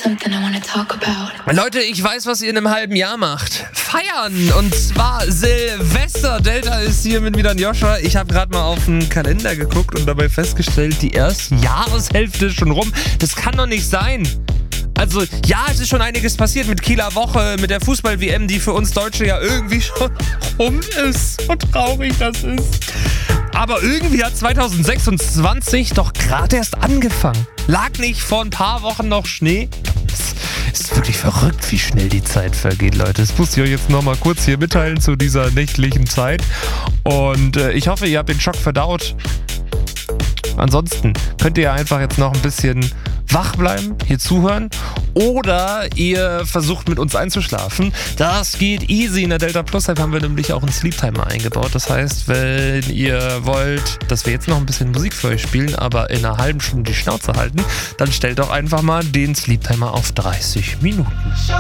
Leute, ich weiß, was ihr in einem halben Jahr macht. Feiern! Und zwar Silvester. Delta ist hier mit wieder ein Joshua. Ich habe gerade mal auf den Kalender geguckt und dabei festgestellt, die erste Jahreshälfte ist schon rum. Das kann doch nicht sein. Also, ja, es ist schon einiges passiert mit Kieler Woche, mit der Fußball-WM, die für uns Deutsche ja irgendwie schon rum ist. So traurig das ist. Aber irgendwie hat 2026 doch gerade erst angefangen. Lag nicht vor ein paar Wochen noch Schnee? Es ist wirklich verrückt, wie schnell die Zeit vergeht, Leute. Das muss ich euch jetzt nochmal kurz hier mitteilen zu dieser nächtlichen Zeit. Und ich hoffe, ihr habt den Schock verdaut. Ansonsten könnt ihr einfach jetzt noch ein bisschen wach bleiben, hier zuhören, oder ihr versucht mit uns einzuschlafen. Das geht easy. In der Delta Plus App haben wir nämlich auch einen Sleep Timer eingebaut. Das heißt, wenn ihr wollt, dass wir jetzt noch ein bisschen Musik für euch spielen, aber in einer halben Stunde die Schnauze halten, dann stellt doch einfach mal den Sleep Timer auf 30 Minuten.